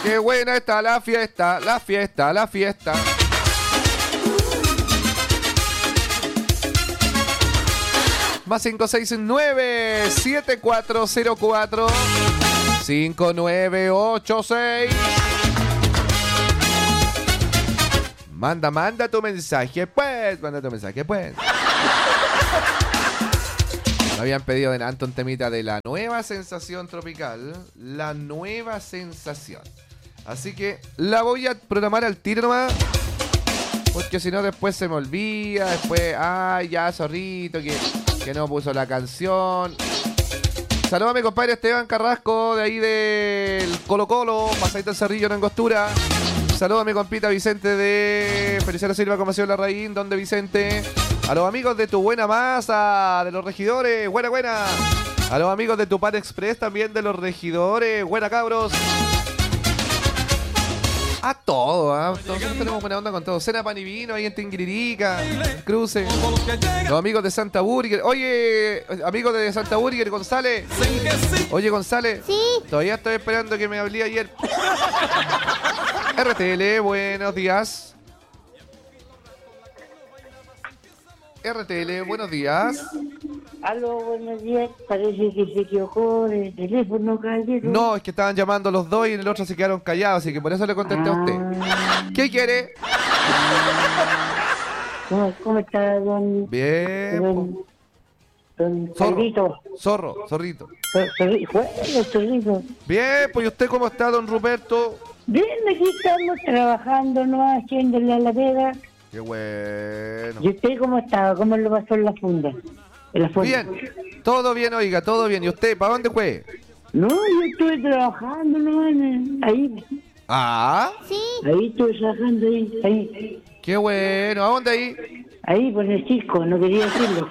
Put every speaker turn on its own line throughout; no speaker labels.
Qué buena está la fiesta, la fiesta, la fiesta. Más 569-7404-5986. Manda tu mensaje, pues. Manda tu mensaje, pues. Me habían pedido de Anton temita de la nueva sensación tropical. La nueva sensación. Así que la voy a programar al tiro nomás. Porque si no después se me olvida. Después, ya, zorrito, que no puso la canción. Saludos a mi compadre Esteban Carrasco, de ahí del Colo Colo, pasadito el Cerrillo en Angostura. Saludos a mi compita Vicente de Feliciano Silva, Comercio La Raíz. ¿Dónde, Vicente? A los amigos de Tu Buena Masa, de los regidores, buena, buena. A los amigos de Tu Pan Express, también de los regidores, buena, cabros. A todo, todos tenemos buena onda con todo. Cena Pan y Vino ahí en Tinguiririca, Cruce. Los amigos de Santa Burger. Oye, amigos de Santa Burger, González. Oye, González.
Sí.
Todavía estoy esperando que me hablé ayer. RTL, buenos días. RTL, buenos días.
Aló, buenos días. Parece que se equivocó el teléfono, caballero.
No, es que estaban llamando los dos y el otro se quedaron callados, así que por eso le contesté a usted. ¿Qué quiere?
¿Cómo está, don?
Bien.
Don
Zorrito. Zorrito.
Zorrito.
Bien, pues ¿y usted cómo está, don Ruperto?
Bien, aquí estamos trabajando, ¿no? Haciéndole a la pega.
Qué bueno.
¿Y usted cómo está? ¿Cómo lo pasó en la funda?
Bien, todo bien, oiga, todo bien. ¿Y usted, para dónde fue?
No, yo estuve trabajando, ¿no? Ahí.
Ah.
Sí.
Ahí estuve trabajando, ahí.
Qué bueno. ¿A dónde ahí?
Ahí, por el Cisco, no quería decirlo.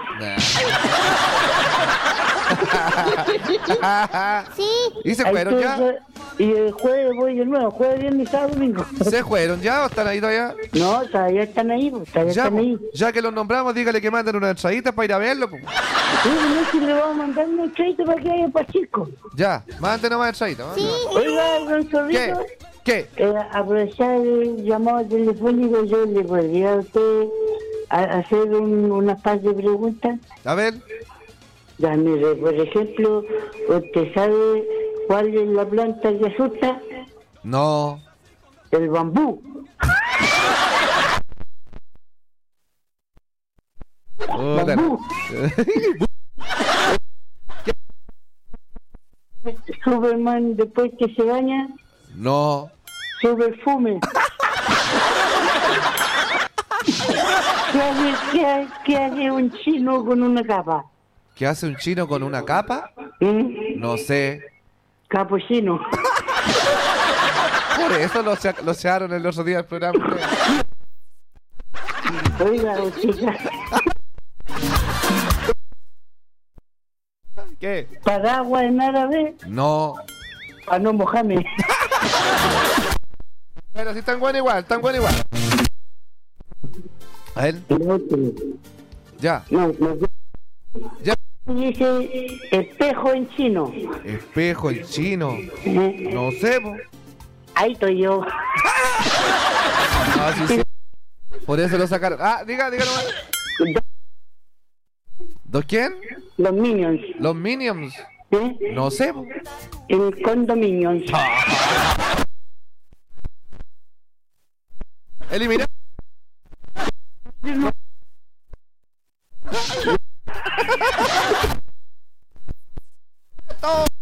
Sí.
¿Y se fueron ya?
Y el jueves voy de nuevo, jueves, viernes, sábado, domingo.
¿Se fueron ya o están ahí todavía?
No, todavía están ahí, pues,
Ya que los nombramos, dígale que manden una entradita para ir a verlo. Pues.
Sí, no sé si le vamos a mandar un crédito para que vaya para Cisco.
Ya, manden nomás entradita.
Sí.
Oiga, don Zorrito.
¿Qué?
Aprovechar el llamado telefónico, yo le podría a usted hacer unas par de preguntas.
A ver.
Ya, mire, por ejemplo, ¿usted sabe cuál es la planta que asusta?
No.
El bambú. Bambú. Superman después que se baña.
No.
Su perfume. ¿Qué hace un chino con una capa?
¿Qué hace un chino con una capa? No sé.
Capuchino.
Por eso lo searon el otro día del programa.
Oiga, chica.
¿Qué?
¿Paraguas en árabe?
No.
Para no mojarme.
Bueno, sí, tan bueno igual, A ver. Ya. Ya.
Dice espejo en chino.
Espejo en chino. No sé, po.
Ahí estoy yo.
Ah, sí. Por eso lo sacaron. Diga nomás. ¿Dos quién?
Los Minions.
Los Minions. No sé, po.
El condominions.
Elimina. Todo.